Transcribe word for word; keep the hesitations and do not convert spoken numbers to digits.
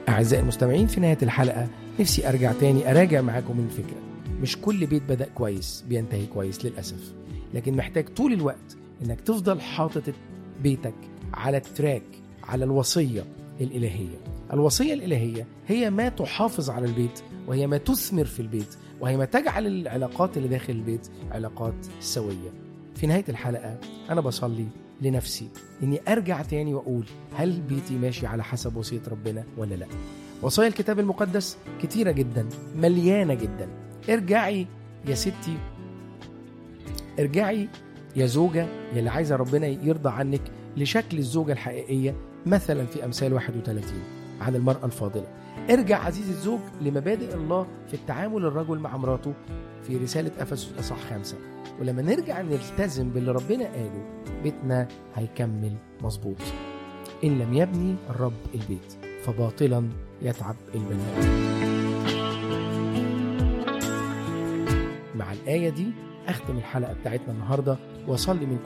أعزائي المستمعين، في نهاية الحلقة نفسي أرجع تاني أراجع معاكم الفكرة. مش كل بيت بدأ كويس بينتهي كويس للأسف، لكن محتاج طول الوقت إنك تفضل حاطط بيتك على التراك، على الوصية الإلهية. الوصية الإلهية هي ما تحافظ على البيت، وهي ما تثمر في البيت، وهي ما تجعل العلاقات اللي داخل البيت علاقات سوية. في نهاية الحلقة أنا بصلي لنفسي إني أرجع تاني وأقول هل بيتي ماشي على حسب وصية ربنا ولا لا؟ وصايا الكتاب المقدس كتيرة جدا، مليانة جدا. ارجعي يا ستي، ارجعي يا زوجة يلي عايزة ربنا يرضى عنك لشكل الزوجة الحقيقية، مثلا في أمثال واحد وثلاثين عن المرأة الفاضلة. ارجع عزيزي الزوج لمبادئ الله في التعامل الرجل مع مراته في رسالة أفسس أصحاح خمسة. ولما نرجع نلتزم باللي ربنا قاله، بيتنا هيكمل مظبوط. إن لم يبني الرب البيت فباطلا يتعب البناء. مع الآية دي أختم الحلقة بتاعتنا النهاردة، وأصلي من